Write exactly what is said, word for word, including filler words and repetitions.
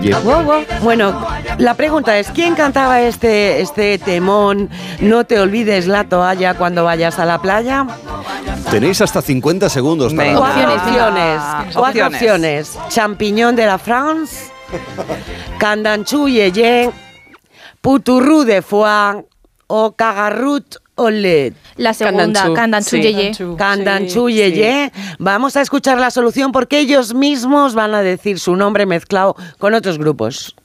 Wow, wow. Bueno, la pregunta es, ¿quién cantaba este, este temón? No te olvides la toalla cuando vayas a la playa. Tenéis hasta cincuenta segundos para... Cuatro Opciones, opciones. Cuatro opciones. opciones. Champiñón de la France, Candanchú Yeye, Puturrú de Foie o Cagarrut Olé. La segunda, Candanchú. Candanchú Sí. Yeye. Candanchú Sí, Yeye. Vamos a escuchar la solución porque ellos mismos van a decir su nombre mezclado con otros grupos.